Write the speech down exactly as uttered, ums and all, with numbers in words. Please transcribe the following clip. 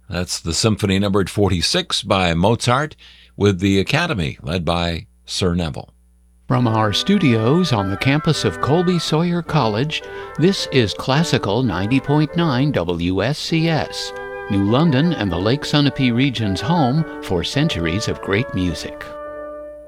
That's the Symphony numbered forty-six by Mozart with the Academy led by Sir Neville. From our studios on the campus of Colby Sawyer College, this is Classical ninety point nine W S C S, New London and the Lake Sunapee region's home for centuries of great music.